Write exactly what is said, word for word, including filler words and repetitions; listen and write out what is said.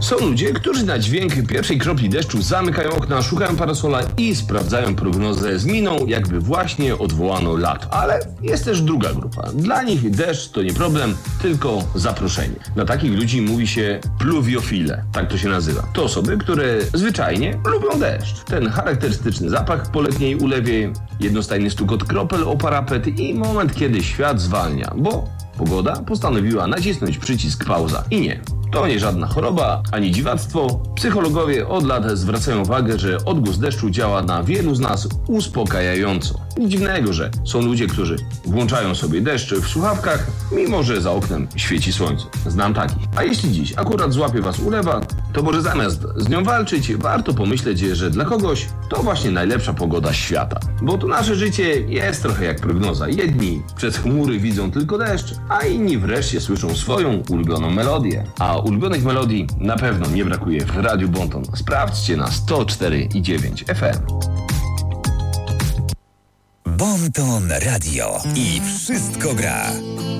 Są ludzie, którzy na dźwięk pierwszej kropli deszczu zamykają okna, szukają parasola i sprawdzają prognozę z miną, jakby właśnie odwołano lato. Ale jest też druga grupa. Dla nich deszcz to nie problem, tylko zaproszenie. Na takich ludzi mówi się pluwiofile, tak to się nazywa. To osoby, które zwyczajnie lubią deszcz. Ten charakterystyczny zapach po letniej ulewie, jednostajny stukot kropel o parapet i moment, kiedy świat zwalnia, bo pogoda postanowiła nacisnąć przycisk pauza. I nie, to nie żadna choroba, ani dziwactwo. Psychologowie od lat zwracają uwagę, że odgłos deszczu działa na wielu z nas uspokajająco. Nic dziwnego, że są ludzie, którzy włączają sobie deszcz w słuchawkach, mimo że za oknem świeci słońce. Znam takich. A jeśli dziś akurat złapie was ulewa, to może zamiast z nią walczyć, warto pomyśleć, że dla kogoś to właśnie najlepsza pogoda świata. Bo to nasze życie jest trochę jak prognoza. Jedni przez chmury widzą tylko deszcz, a inni wreszcie słyszą swoją ulubioną melodię. A ulubionych melodii na pewno nie brakuje w Radiu Bonton. Sprawdźcie na sto cztery i dziewięć F M. Bonton Radio i wszystko gra.